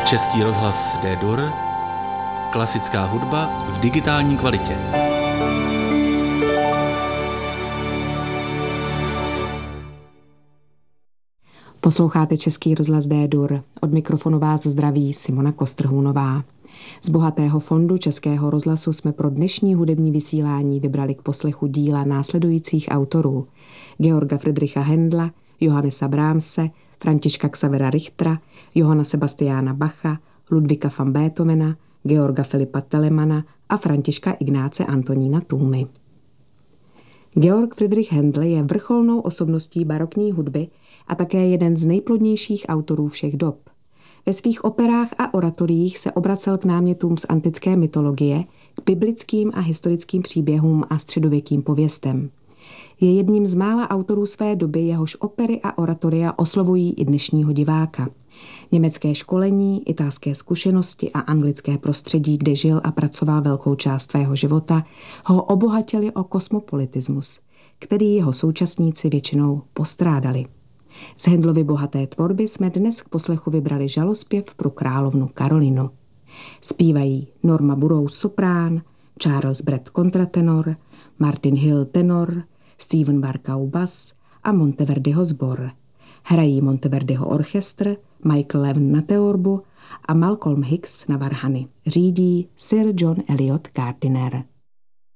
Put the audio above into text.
Český rozhlas D-Dur, klasická hudba v digitální kvalitě. Posloucháte Český rozhlas D-Dur. Od mikrofonu vás zdraví Simona Kostrhůnová. Z bohatého fondu Českého rozhlasu jsme pro dnešní hudební vysílání vybrali k poslechu díla následujících autorů: Georga Friedricha Händla, Johannesa Brahmse, Františka Xavera Richtera, Johanna Sebastiana Bacha, Ludwika van Beethovena, Georga Filipa Telemana a Františka Ignáce Antonína Tůmy. Georg Friedrich Händel je vrcholnou osobností barokní hudby a také jeden z nejplodnějších autorů všech dob. Ve svých operách a oratoriích se obracel k námětům z antické mytologie, k biblickým a historickým příběhům a středověkým pověstem. Je jedním z mála autorů své doby, jehož opery a oratoria oslovují i dnešního diváka. Německé školení, italské zkušenosti a anglické prostředí, kde žil a pracoval velkou část svého života, ho obohatili o kosmopolitismus, který jeho současníci většinou postrádali. Z Händlovy bohaté tvorby jsme dnes k poslechu vybrali žalospěv pro královnu Karolinu. Zpívají Norma Burroughs soprán, Charles Brett kontratenor, Martin Hill tenor, Steven Barkau bas a Monteverdiho sbor. Hrají Monteverdiho orchestr, Michael Levin na teorbu a Malcolm Hicks na varhany. Řídí Sir John Eliot Gardiner.